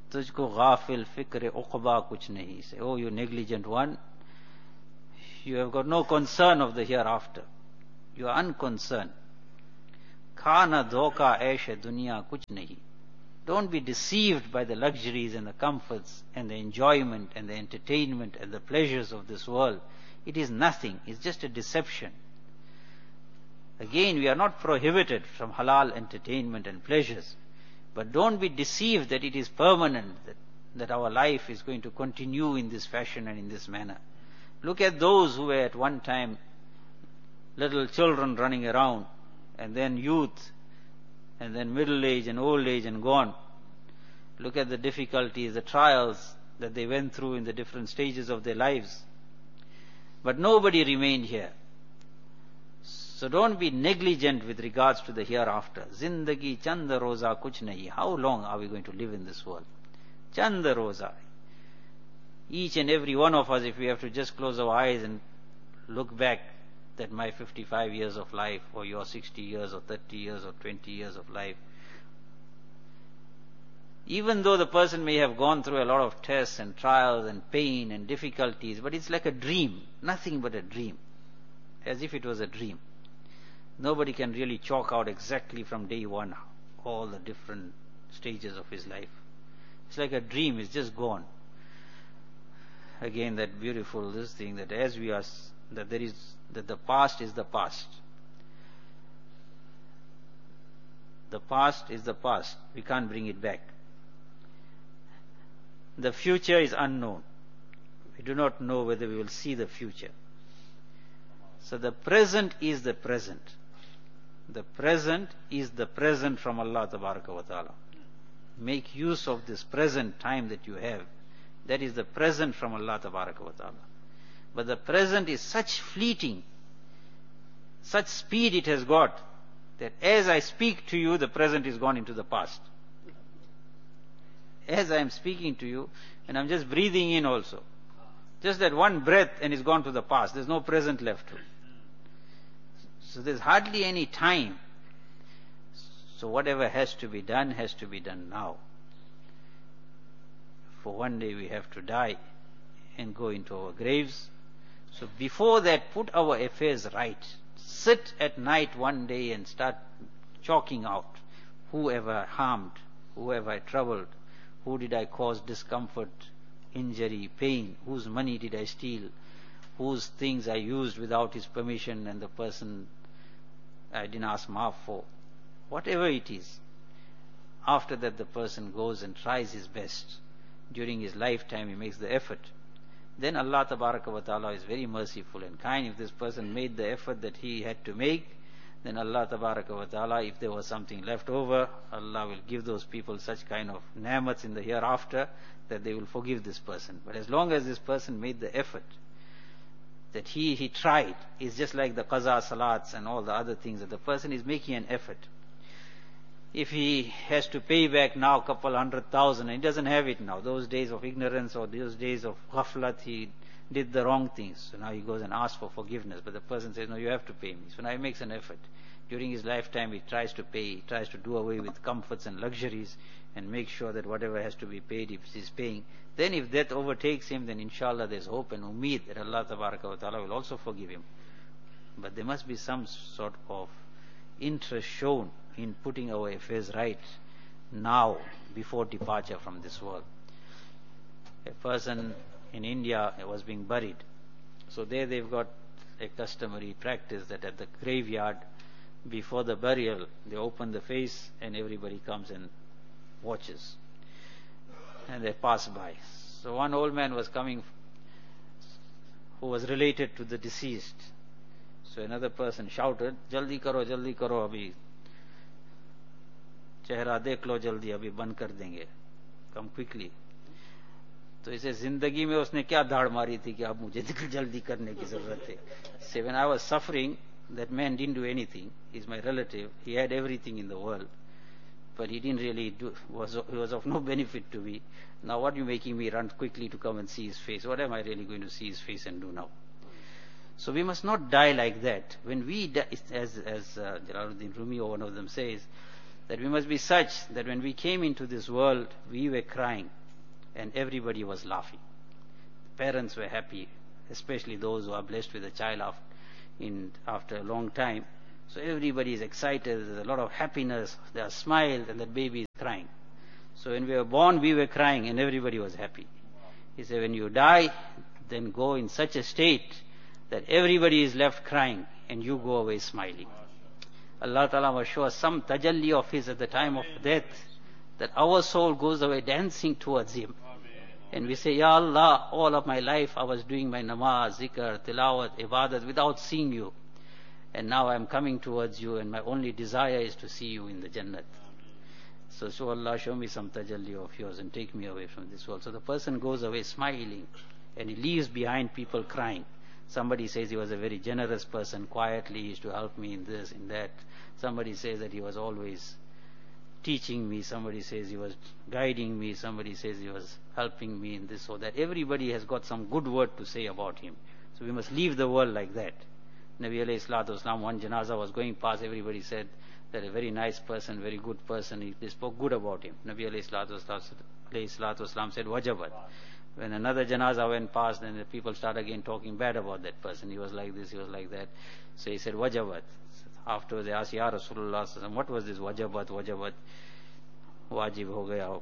Tujhko ghafil fikr uqba kuch nahi. Say, oh, you negligent one, you have got no concern of the hereafter. You are unconcerned. Khana dhoka aish dunya kuch nahi. Don't be deceived by the luxuries and the comforts and the enjoyment and the entertainment and the pleasures of this world. It is nothing. It's just a deception. Again, we are not prohibited from halal entertainment and pleasures. But don't be deceived that it is permanent, that our life is going to continue in this fashion and in this manner. Look at those who were at one time little children running around, and then youth, and then middle age and old age and gone. Look at the difficulties, the trials that they went through in the different stages of their lives. But nobody remained here. So don't be negligent with regards to the hereafter. Zindagi chanda roza kuch nahi. How long are we going to live in this world? Chanda roza. Each and every one of us, if we have to just close our eyes and look back, that my 55 years of life, or your 60 years, or 30 years, or 20 years of life, even though the person may have gone through a lot of tests and trials and pain and difficulties, but it's like a dream, nothing but a dream, as if it was a dream. Nobody can really chalk out exactly from day one all the different stages of his life. It's like a dream, it's just gone. Again, that beautiful this thing, that as we are, that the past is the past. The past is the past. We can't bring it back. The future is unknown. We do not know whether we will see the future. So the present is the present. The present is the present from Allah Tabaraka wa Ta'ala. Make use of this present time that you have. That is the present from Allah Tabaraka wa Ta'ala. But the present is such fleeting, such speed it has got, that as I speak to you, the present is gone into the past. As I am speaking to you, and I'm just breathing in also. Just that one breath and it's gone to the past. There's no present left. So there's hardly any time. So whatever has to be done now. For one day we have to die and go into our graves. So before that, put our affairs right. Sit at night one day and start chalking out whoever harmed, whoever I troubled, who did I cause discomfort, injury, pain, whose money did I steal, whose things I used without his permission and the person I didn't ask maaf for. Whatever it is. After that, the person goes and tries his best. During his lifetime, he makes the effort. Then Allah Tabaraka wa Ta'ala is very merciful and kind. If this person made the effort that he had to make, then Allah Tabaraka wa Ta'ala, if there was something left over, Allah will give those people such kind of ni'mats in the hereafter that they will forgive this person. But as long as this person made the effort, that he tried, it's just like the qaza salats and all the other things, that the person is making an effort. If he has to pay back now a couple 100,000, and he doesn't have it now, those days of ignorance or those days of ghaflat, he did the wrong things. So now he goes and asks for forgiveness, but the person says, no, you have to pay me. So now he makes an effort. During his lifetime, he tries to pay, he tries to do away with comforts and luxuries and make sure that whatever has to be paid, if he's paying. Then if death overtakes him, then inshallah there's hope and umeed that Allah Tabaraka wa Ta'ala will also forgive him. But there must be some sort of interest shown in putting our affairs right now, before departure from this world. A person in India was being buried. So there they've got a customary practice that at the graveyard, before the burial, they open the face and everybody comes and watches. And they pass by. So one old man was coming who was related to the deceased. So another person shouted, jaldi karo abhi. चेहरा देख लो जल्दी, अभी बंद कर देंगे, कम quickly. तो इसे जिंदगी में उसने क्या धाड़ मारी थी कि अब मुझे जल्दी करने की जरूरत है. Say, when I was suffering, that man didn't do anything. He's my relative. He had everything in the world, but he didn't really do. He was of no benefit to me. Now what are you making me run quickly to come and see his face? What am I really going to see his face and do now? So we must not die like that. When we die, as Jalaluddin Rumi or one of them says, That we must be such that when we came into this world, we were crying and everybody was laughing. Parents were happy, especially those who are blessed with a child after a long time. So everybody is excited, there's a lot of happiness, there are smiles, and that baby is crying. So when we were born, we were crying and everybody was happy. He said, when you die, then go in such a state that everybody is left crying and you go away smiling. Allah Ta'ala must show us some tajalli of His at the time of death, that our soul goes away dancing towards Him. And we say, Ya Allah, all of my life I was doing my namaz, zikr, tilawat, ibadat without seeing you. And now I am coming towards you and my only desire is to see you in the Jannat. So Allah, show me some tajalli of yours and take me away from this world. So the person goes away smiling and he leaves behind people crying. Somebody says he was a very generous person, quietly he used to help me in this, in that. Somebody says that he was always teaching me, somebody says he was guiding me, somebody says he was helping me in this or that. Everybody has got some good word to say about him. So we must leave the world like that. Nabi alayhi salatu wasalam, one janazah was going past, everybody said that a very nice person, very good person, they spoke good about him. Nabi alayhi salatu wasalam said, wajabat. When another janazah went past, then the people started again talking bad about that person. He was like this, he was like that. So he said, wajabat. Afterwards they asked, Ya Rasulullah, what was this wajabat? Wajib ho gaya,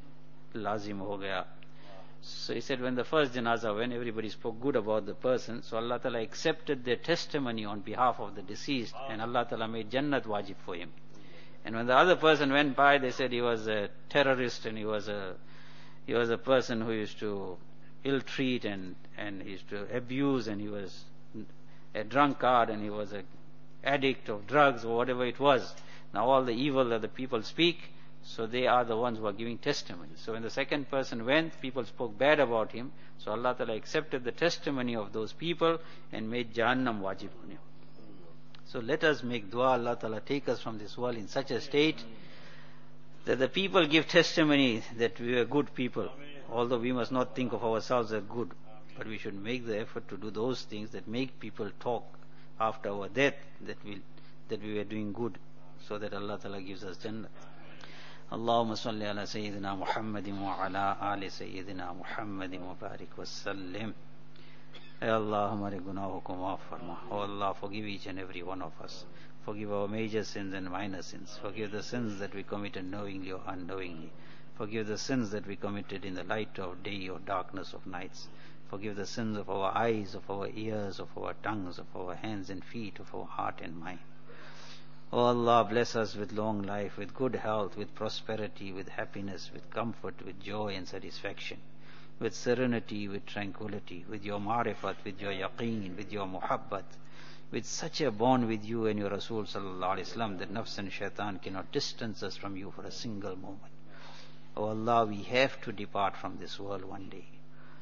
lazim ho gaya. So he said, when the first janazah went, everybody spoke good about the person. So Allah Ta'ala accepted their testimony on behalf of the deceased, and Allah Ta'ala made Jannat wajib for him. And when the other person went by, they said he was a terrorist and he was a person who used to ill-treat and he used to abuse, and he was a drunkard and he was an addict of drugs or whatever it was. Now all the evil that the people speak, so they are the ones who are giving testimony. So when the second person went, people spoke bad about him. So Allah Ta'ala accepted the testimony of those people and made Jahannam wajib on him. So let us make dua, Allah Ta'ala take us from this world in such a state that the people give testimony that we are good people. Although we must not think of ourselves as good, but we should make the effort to do those things that make people talk after our death that we were doing good, so that Allah Ta'ala gives us Jannah. Allahumma salli ala Sayyidina Muhammadin wa ala ali Sayyidina Muhammadin wa barik wa sallim. Ya Allah, hamare gunahon ko maaf farma. Oh Allah, forgive each and every one of us. Forgive our major sins and minor sins. Forgive the sins that we committed knowingly or unknowingly. Forgive the sins that we committed in the light of day or darkness of nights. Forgive the sins of our eyes, of our ears, of our tongues, of our hands and feet, of our heart and mind. O Allah, bless us with long life, with good health, with prosperity, with happiness, with comfort, with joy and satisfaction, with serenity, with tranquility, with your marifat, with your yaqeen, with your muhabbat, with such a bond with you and your Rasul sallallahu alaihi wasallam that nafs and shaitan cannot distance us from you for a single moment. O Allah, we have to depart from this world one day.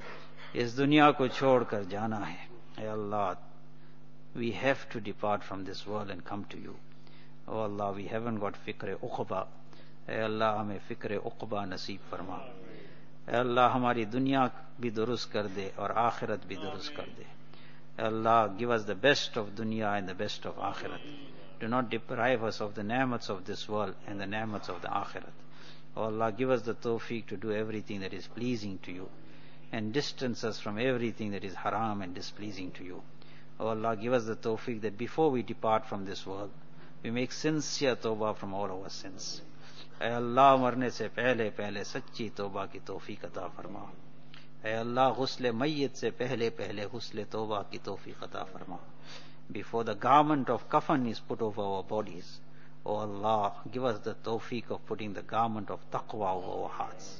Is dunya ko chhod kar jana hai. Hey Allah, we have to depart from this world and come to you. Oh Allah, we haven't got fikr uqba. Hey Allah, hame fikr uqba naseeb farma. Hey Allah, hamari dunya bhi durust kar de aur akhirat bhi durust kar de. Hey Allah, give us the best of dunya and the best of akhirat. Do not deprive us of the ni'mats of this world and the ni'mats of the akhirat. Oh Allah, give us the tawfiq to do everything that is pleasing to you, and distance us from everything that is haram and displeasing to you. Oh Allah, give us the tawfiq that before we depart from this world, we make sincere tawbah from all our sins. Ay Allah, marne se pehle sacchi tawbah ki tawfiq ata farma. Ay Allah, ghusle mayyit se pehle ghusle tawbah ki tawfiq ata farma. Before the garment of kafan is put over our bodies, oh Allah, give us the tawfiq of putting the garment of taqwa over our hearts.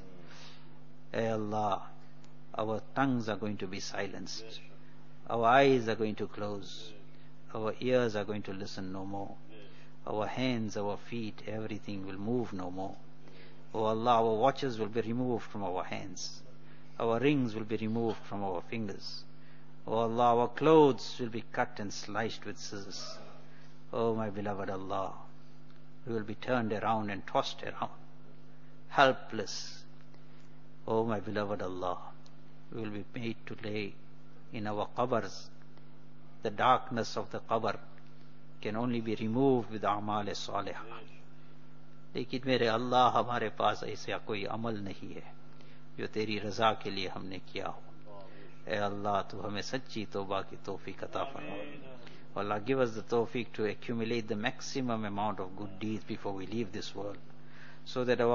Ay Allah, our tongues are going to be silenced. Our eyes are going to close. Our ears are going to listen no more. Our hands, our feet, everything will move no more. Oh Allah, our watches will be removed from our hands. Our rings will be removed from our fingers. Oh Allah, our clothes will be cut and sliced with scissors. Oh my beloved Allah, we will be turned around and tossed around, helpless. Oh my beloved Allah, we will be made to lay in our qabrs. The darkness of the qabr can only be removed with a'mal salihah. लेकिन मेरे अल्लाह हमारे पास ऐसा कोई अमल नहीं है जो तेरी रजा के लिए हमने किया हो. ए अल्लाह, तू हमें सच्ची तौबा की तौफीक अता फरमा. Allah, give us the tawfiq to accumulate the maximum amount of good deeds before we leave this world, so that our